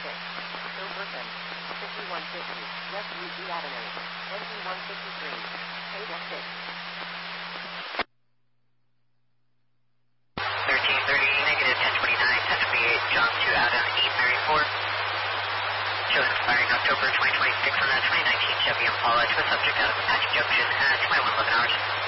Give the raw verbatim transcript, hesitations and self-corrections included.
six. Silverton. fifty-one fifty. West U G Avenue. N G one fifty-three. Ada six. thirteen thirty, negative ten twenty-nine, ten twenty-eight, John two out on eight Mary four. Shows expiring October twenty twenty-six on that twenty nineteen Chevy Impala to a subject out of Apache Junction at twenty-one eleven hours.